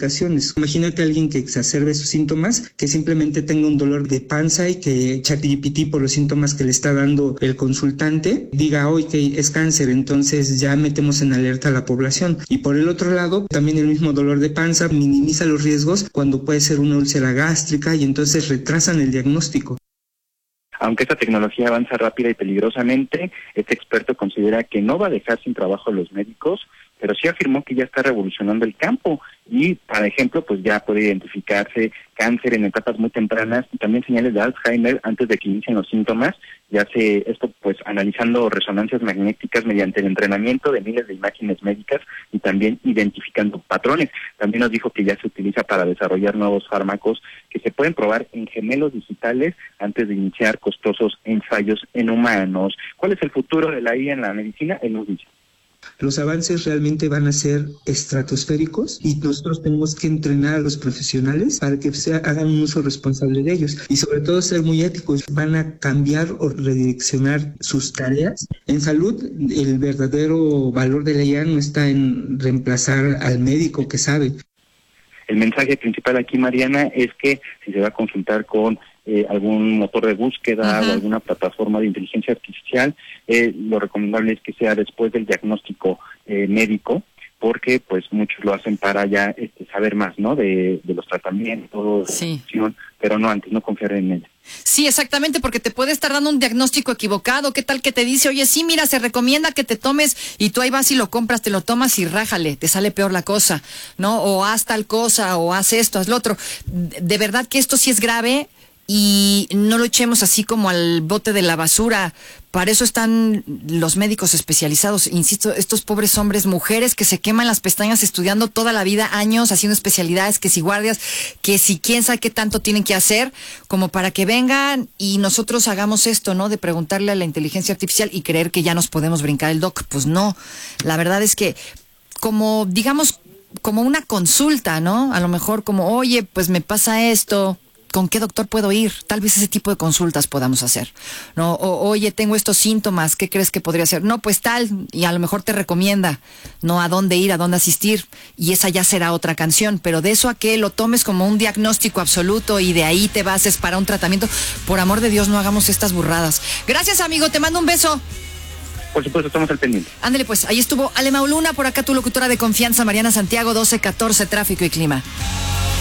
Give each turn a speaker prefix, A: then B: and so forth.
A: indicaciones. Imagínate a alguien que exacerbe sus síntomas, que simplemente tenga un dolor de panza y que ChatGPT, por los síntomas que le está dando el consultante, diga hoy que es cáncer, entonces ya metemos en alerta a la población. Y por el otro lado, también el mismo dolor de panza minimiza los riesgos cuando puede ser una úlcera gástrica y entonces retrasan el diagnóstico.
B: Aunque esta tecnología avanza rápida y peligrosamente, este experto considera que no va a dejar sin trabajo a los médicos, pero sí afirmó que ya está revolucionando el campo y, por ejemplo, pues ya puede identificarse cáncer en etapas muy tempranas y también señales de Alzheimer antes de que inicien los síntomas. Ya se esto pues analizando resonancias magnéticas mediante el entrenamiento de miles de imágenes médicas y también identificando patrones. También nos dijo que ya se utiliza para desarrollar nuevos fármacos que se pueden probar en gemelos digitales antes de iniciar costosos ensayos en humanos. ¿Cuál es el futuro de la IA en la medicina? Él nos dice:
A: los avances realmente van a ser estratosféricos y nosotros tenemos que entrenar a los profesionales para que hagan un uso responsable de ellos y sobre todo ser muy éticos. Van a cambiar o redireccionar sus tareas. En salud, el verdadero valor de la IA no está en reemplazar al médico que sabe.
B: El mensaje principal aquí, Mariana, es que si se va a consultar con algún motor de búsqueda o alguna plataforma de inteligencia artificial, lo recomendable es que sea después del diagnóstico médico, porque pues muchos lo hacen para ya saber más, ¿no? De los tratamientos,
C: sí,
B: pero no antes, no confiar en él.
C: Sí, exactamente, porque te puede estar dando un diagnóstico equivocado. ¿Qué tal que te dice, oye, sí, mira, se recomienda que te tomes, y tú ahí vas y lo compras, te lo tomas y rájale, te sale peor la cosa, ¿no? O haz tal cosa, o haz esto, haz lo otro. De verdad que esto sí es grave y no lo echemos así como al bote de la basura. Para eso están los médicos especializados. Insisto, estos pobres hombres, mujeres que se queman las pestañas estudiando toda la vida, años, haciendo especialidades, que si guardias, que si quién sabe qué tanto tienen que hacer, como para que vengan y nosotros hagamos esto, ¿no? De preguntarle a la inteligencia artificial y creer que ya nos podemos brincar el doc. Pues no, la verdad es que como, digamos, como una consulta, ¿no? A lo mejor como, oye, pues me pasa esto, ¿con qué doctor puedo ir? Tal vez ese tipo de consultas podamos hacer, ¿no? O, oye, tengo estos síntomas, ¿qué crees que podría ser? No, pues tal, y a lo mejor te recomienda, ¿no? A dónde ir, a dónde asistir, y esa ya será otra canción, pero de eso a que lo tomes como un diagnóstico absoluto y de ahí te bases para un tratamiento, por amor de Dios, no hagamos estas burradas. Gracias, amigo, te mando un beso.
B: Por supuesto, estamos al pendiente.
C: Ándale, pues, ahí estuvo Ale Mauluna, por acá tu locutora de confianza, Mariana Santiago, 1214, tráfico y clima.